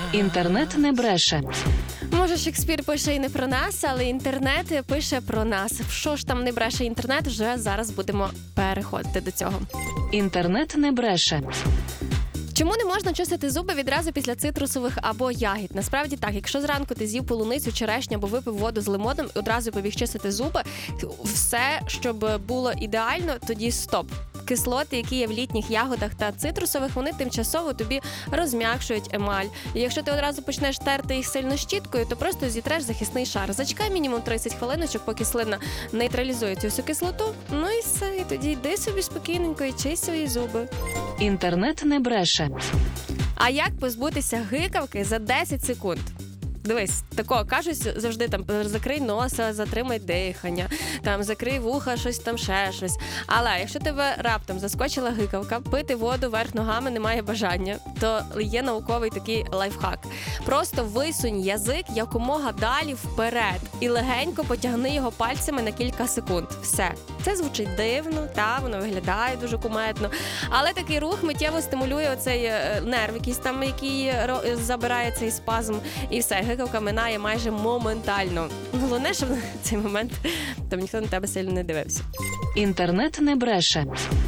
Інтернет не бреше. Може, Шекспір пише і не про нас, але інтернет пише про нас. Що ж там не бреше інтернет, вже зараз будемо переходити до цього. Інтернет не бреше. Чому не можна чистити зуби відразу після цитрусових або ягід? Насправді так, якщо зранку ти з'їв полуницю, черешню або випив воду з лимоном і одразу побіг чистити зуби, все, щоб було ідеально, тоді стоп. Кислоти, які є в літніх ягодах та цитрусових, вони тимчасово тобі розм'якшують емаль. І якщо ти одразу почнеш терти їх сильно щіткою, то просто зітреш захисний шар. Зачекай мінімум 30 хвилиночок, поки слина нейтралізує цю всю кислоту. Ну і все, і тоді йди собі спокійненько і чисть свої зуби. Інтернет не бреше. А як позбутися гикавки за 10 секунд? Дивись, такого кажуть завжди, там, закрий носа, затримай дихання, там, закрий вуха, щось там, ще щось. Але якщо тебе раптом заскочила гикавка, пити воду вверх ногами немає бажання, то є науковий такий лайфхак. Просто висунь язик якомога далі вперед і легенько потягни його пальцями на кілька секунд. Все. Це звучить дивно, воно виглядає дуже кумедно, але такий рух миттєво стимулює оцей нерв, який забирає цей спазм, і все, гикавка минає майже моментально. Головне, щоб в цей момент там ніхто на тебе сильно не дивився. Інтернет не бреше.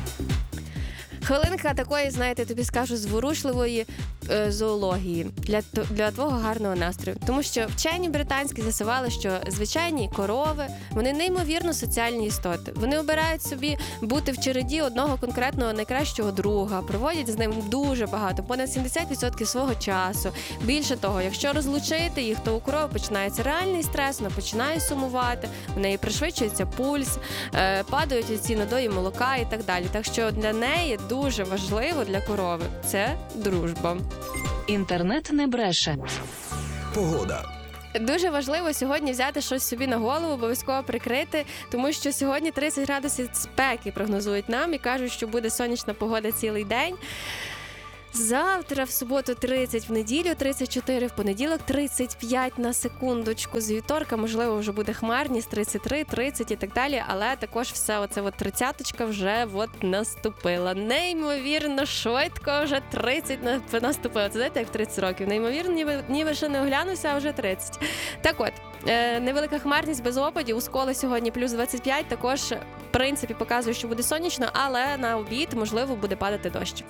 Хвилинка такої, знаєте, тобі скажу, зворушливої зоології для твого гарного настрою. Тому що вчені британські з'ясували, що звичайні корови, вони неймовірно соціальні істоти. Вони обирають собі бути в череді одного конкретного найкращого друга, проводять з ним дуже багато, понад 70% свого часу. Більше того, якщо розлучити їх, то у корови починається реальний стрес, вона починає сумувати, в неї пришвидшується пульс, падають ці надої молока і так далі. Так що для неї дуже важливо, для корови, це дружба. Інтернет не бреше. Погода. Дуже важливо сьогодні взяти щось собі на голову, обов'язково прикрити, тому що сьогодні 30 градусів спеки прогнозують нам і кажуть, що буде сонячна погода цілий день. Завтра, в суботу 30, в неділю 34, в понеділок 35 на секундочку. З вівторка, можливо, вже буде хмарність 33, 30 і так далі, але також все оце 30-очка вже наступила. Неймовірно швидко вже 30 наступила. Це знаєте, як в 30 років. Неймовірно, ніби ще не оглянувся, а вже 30. Так от, невелика хмарність без опадів, у Сколи сьогодні плюс 25, також, в принципі, показує, що буде сонячно, але на обід, можливо, буде падати дощ.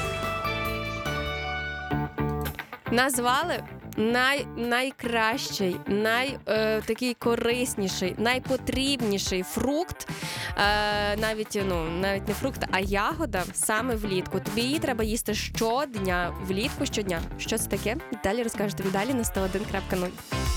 Назвали найкращий, такий корисніший, найпотрібніший фрукт, навіть не фрукт, а ягода саме влітку. Тобі її треба їсти щодня, влітку щодня. Що це таке? Далі розкажу тобі далі на 101.0.